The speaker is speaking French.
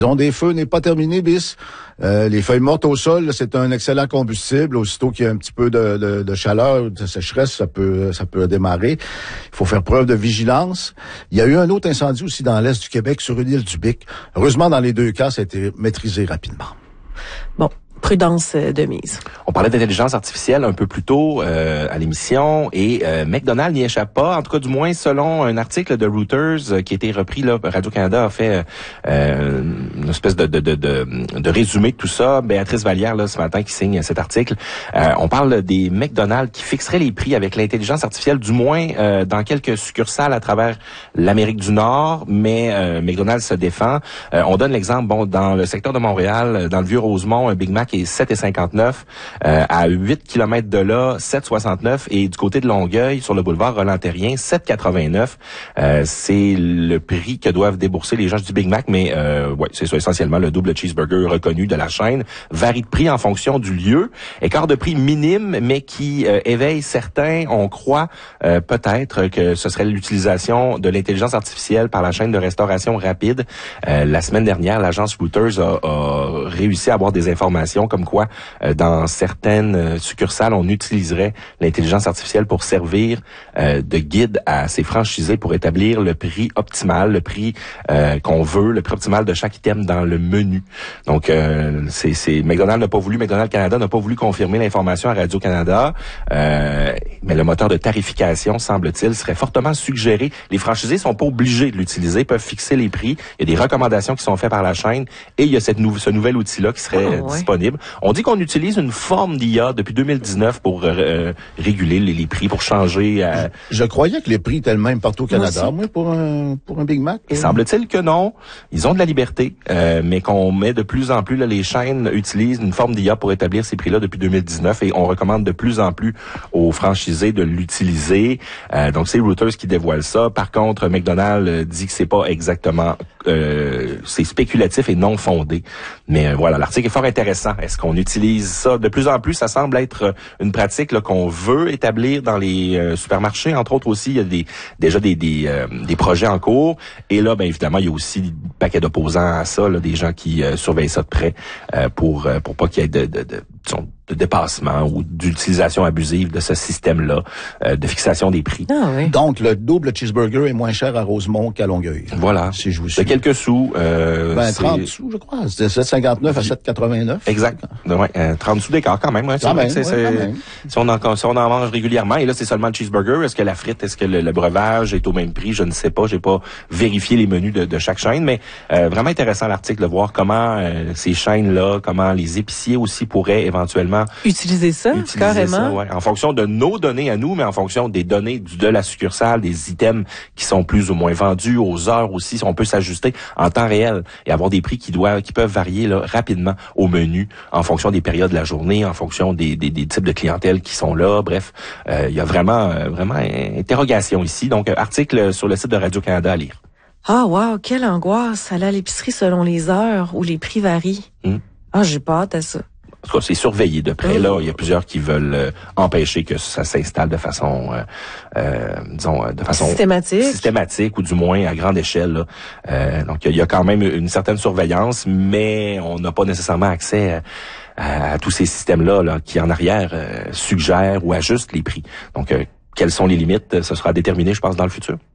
La saison des feux n'est pas terminée, bis. Les feuilles mortes au sol, là, c'est un excellent combustible. Aussitôt qu'il y a un petit peu de chaleur, de sécheresse, ça peut démarrer. Il faut faire preuve de vigilance. Il y a eu un autre incendie aussi dans l'est du Québec, sur une île du Bic. Heureusement, dans les deux cas, ça a été maîtrisé rapidement. Bon. Prudence de mise. On parlait d'intelligence artificielle un peu plus tôt à l'émission et McDonald's n'y échappe pas. En tout cas, du moins, selon un article de Reuters qui a été repris, là, Radio-Canada a fait une espèce de résumé de tout ça. Béatrice Vallière, là, ce matin, qui signe cet article. On parle des McDonald's qui fixeraient les prix avec l'intelligence artificielle, du moins dans quelques succursales à travers l'Amérique du Nord, mais McDonald's se défend. On donne l'exemple, dans le secteur de Montréal, dans le Vieux-Rosemont, un Big Mac est 7,59 à 8 km de là, 7,69 et du côté de Longueuil, sur le boulevard Roland-Terrien, 7,89. C'est le prix que doivent débourser les gens du Big Mac, mais c'est ça essentiellement le double cheeseburger reconnu de la chaîne. Varie de prix en fonction du lieu. Écart de prix minime, mais qui éveille certains. On croit peut-être que ce serait l'utilisation de l'intelligence artificielle par la chaîne de restauration rapide. La semaine dernière, l'agence Reuters a réussi à avoir des informations comme quoi, dans certaines succursales, on utiliserait l'intelligence artificielle pour servir de guide à ses franchisés pour établir le prix optimal, le prix qu'on veut, le prix optimal de chaque item dans le menu. Donc, McDonald's Canada n'a pas voulu confirmer l'information à Radio-Canada, mais le moteur de tarification, semble-t-il, serait fortement suggéré. Les franchisés sont pas obligés de l'utiliser, peuvent fixer les prix. Il y a des recommandations qui sont faites par la chaîne et il y a ce nouvel outil-là qui serait disponible. On dit qu'on utilise une forme d'IA depuis 2019 pour réguler les prix, pour changer. Je croyais que les prix étaient le même partout au Canada, moi, pour un Big Mac. Et semble-t-il que non. Ils ont de la liberté, mais qu'on met de plus en plus, là, les chaînes utilisent une forme d'IA pour établir ces prix-là depuis 2019 et on recommande de plus en plus aux franchisés de l'utiliser. Donc, c'est Reuters qui dévoile ça. Par contre, McDonald's dit que c'est pas exactement... c'est spéculatif et non fondé. Mais voilà, l'article est fort intéressant. Est-ce qu'on utilise ça de plus en plus? Ça semble être une pratique là, qu'on veut établir dans les supermarchés. Entre autres aussi, il y a déjà des projets en cours. Et là, évidemment, il y a aussi un paquet d'opposants à ça, là, des gens qui surveillent ça de près pour pas qu'il y ait de dépassement ou d'utilisation abusive de ce système-là, de fixation des prix. Ah, oui. Donc, le double cheeseburger est moins cher à Rosemont qu'à Longueuil. Voilà. Si je vous suis. De quelques sous. 30 sous, je crois. C'était 7,59 à 7,89. Exact. Ouais, 30 sous d'écart quand même. Quand même. Si on en mange régulièrement, et là, c'est seulement le cheeseburger. Est-ce que la frite, est-ce que le breuvage est au même prix? Je ne sais pas. J'ai pas vérifié les menus de chaque chaîne, mais vraiment intéressant l'article de voir comment ces chaînes-là, comment les épiciers aussi pourraient éventuellement utiliser ça, carrément. Ça, ouais. En fonction de nos données à nous, mais en fonction des données de la succursale, des items qui sont plus ou moins vendus, aux heures aussi, on peut s'ajuster en temps réel et avoir des prix qui peuvent varier là, rapidement au menu, en fonction des périodes de la journée, en fonction des types de clientèle qui sont là. Bref, il y a vraiment interrogation ici. Donc, article sur le site de Radio-Canada à lire. Ah, wow, quelle angoisse. Aller à l'épicerie selon les heures où les prix varient. Ah, j'ai pas hâte à ça. En tout cas, c'est surveillé de près. Là, il y a plusieurs qui veulent empêcher que ça s'installe de façon, de façon systématique ou du moins à grande échelle. Là. Donc, il y a quand même une certaine surveillance, mais on n'a pas nécessairement accès à tous ces systèmes-là là, qui, en arrière, suggèrent ou ajustent les prix. Donc, quelles sont les limites? Ce sera déterminé, je pense, dans le futur.